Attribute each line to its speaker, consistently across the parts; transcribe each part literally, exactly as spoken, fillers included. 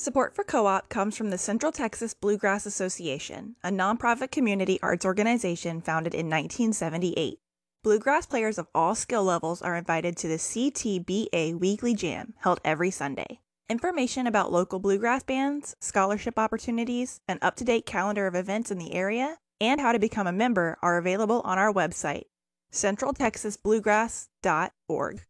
Speaker 1: Support for Co-op comes from the Central Texas Bluegrass Association, a nonprofit community arts organization founded in nineteen seventy-eight. Bluegrass players of all skill levels are invited to the C T B A Weekly Jam, held every Sunday. Information about local bluegrass bands, scholarship opportunities, an up-to-date calendar of events in the area, and how to become a member are available on our website, central texas bluegrass dot org.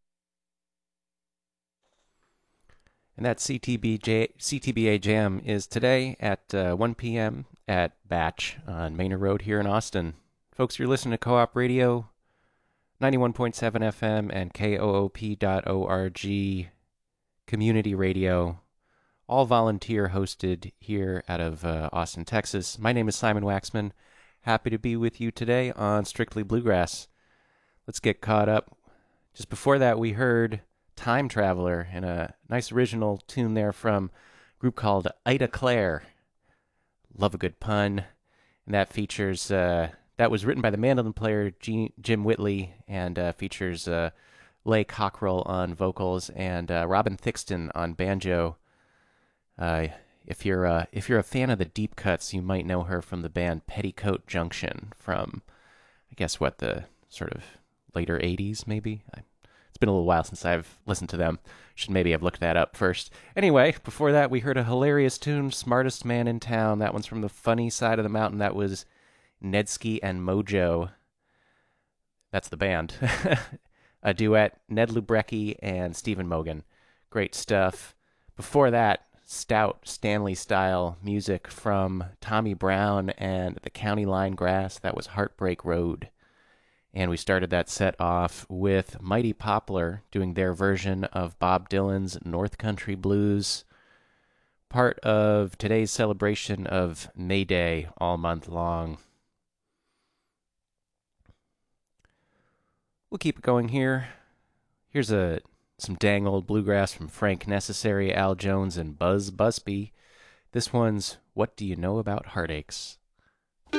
Speaker 2: And that C T B J, C T B A Jam is today at uh, one p.m. at Batch on Manor Road here in Austin. Folks, you're listening to Co-op Radio, ninety-one point seven F M and K O O P dot org community radio, all volunteer hosted here out of uh, Austin, Texas. My name is Simon Waxman. Happy to be with you today on Strictly Bluegrass. Let's get caught up. Just before that, we heard Time Traveler and a nice original tune there from a group called Ida Claire. Love a good pun. And that features, uh, that was written by the mandolin player G- Jim Whitley and uh, features uh, Leigh Cockrell on vocals and uh, Robin Thixton on banjo. Uh, if you're uh, if you're a fan of the deep cuts, you might know her from the band Petticoat Junction from, I guess, what, the sort of later eighties, maybe? I, it's been a little while since I've listened to them. Should maybe have looked that up first. Anyway, before that, we heard a hilarious tune, Smartest Man in Town. That one's from the funny side of the mountain. That was Nedsky and Mojo. That's the band. A duet, Ned Lubrecki and Stephen Mogan. Great stuff. Before that, stout Stanley-style music from Tommy Brown and the County Line Grass. That was Heartbreak Road. And we started that set off with Mighty Poplar doing their version of Bob Dylan's North Country Blues, part of today's celebration of May Day all month long. We'll keep it going here. Here's a some dang old bluegrass from Frank Necessary, Al Jones, and Buzz Busby. This one's What Do You Know About Heartaches?